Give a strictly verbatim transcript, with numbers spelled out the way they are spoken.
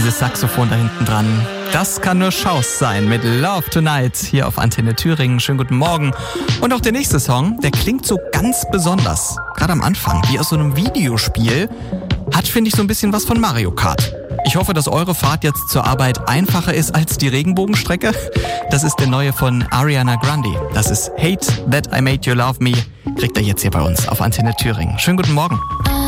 dieses Saxophon da hinten dran. Das kann nur Schaus sein mit Love Tonight hier auf Antenne Thüringen. Schönen guten Morgen. Und auch der nächste Song, der klingt so ganz besonders. Gerade am Anfang, wie aus so einem Videospiel. Hat, finde ich, so ein bisschen was von Mario Kart. Ich hoffe, dass eure Fahrt jetzt zur Arbeit einfacher ist als die Regenbogenstrecke. Das ist der neue von Ariana Grande. Das ist Hate That I Made You Love Me. Kriegt ihr jetzt hier bei uns auf Antenne Thüringen. Schönen guten Morgen.